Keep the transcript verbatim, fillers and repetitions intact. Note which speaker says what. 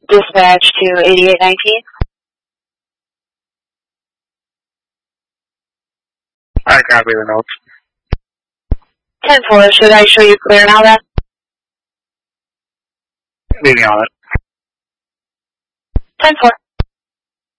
Speaker 1: Dispatch to eighty-eight nineteen.
Speaker 2: I copy the notes.
Speaker 1: ten four, should I show you clear now then?
Speaker 2: Leaving on it.
Speaker 1: ten four.